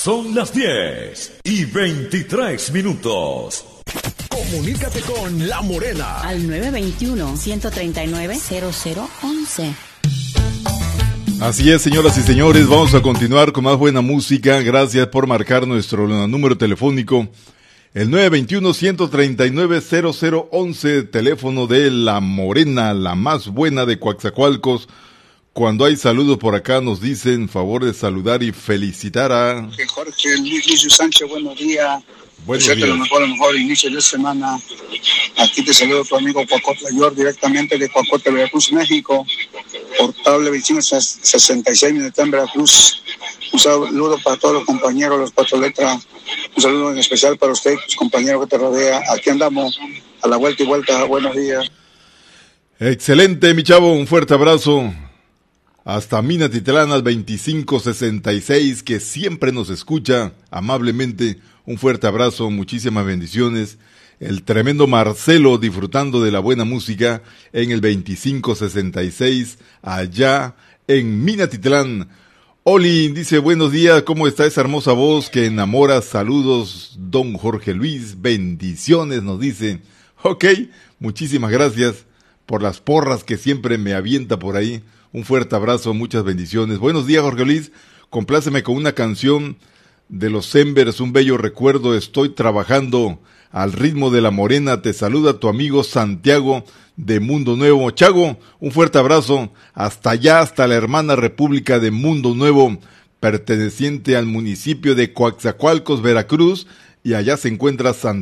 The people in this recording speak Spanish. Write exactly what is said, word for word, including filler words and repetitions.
Son las diez y veintitrés minutos. Comunícate con La Morena al nueve dos uno, uno tres nueve, cero cero uno uno. Así es, señoras y señores, vamos a continuar con más buena música. Gracias por marcar nuestro número telefónico, el nueve dos uno, uno tres nueve, cero cero uno uno, teléfono de La Morena, la más buena de Coatzacoalcos. Cuando hay saludos por acá nos dicen, favor de saludar y felicitar a... Jorge Luis Lucio Sánchez, buenos días. Buenos días. Lo mejor, lo mejor inicio de semana. Aquí te saludo tu amigo Cuacotla York, directamente de Cuacotla, Veracruz, México. Portable veinticinco sesenta y seis, Minetán, Veracruz. Un saludo para todos los compañeros, los cuatro letras. Un saludo en especial para usted, tus compañeros que te rodea. Aquí andamos, a la vuelta y vuelta. Buenos días. Excelente, mi chavo, un fuerte abrazo. Hasta Minatitlán al veinticinco sesenta y seis, que siempre nos escucha amablemente. Un fuerte abrazo, muchísimas bendiciones. El tremendo Marcelo disfrutando de la buena música en el veinticinco sesenta y seis, allá en Minatitlán. Oli dice, buenos días, ¿cómo está esa hermosa voz que enamora? Saludos, don Jorge Luis, bendiciones, nos dice. Ok, muchísimas gracias por las porras que siempre me avienta por ahí. Un fuerte abrazo, muchas bendiciones. Buenos días, Jorge Luis. Compláceme con una canción de los Embers, un bello recuerdo. Estoy trabajando al ritmo de La Morena. Te saluda tu amigo Santiago de Mundo Nuevo. Chago, un fuerte abrazo. Hasta allá, hasta la hermana República de Mundo Nuevo, perteneciente al municipio de Coatzacoalcos, Veracruz. Y allá se encuentra Santiago.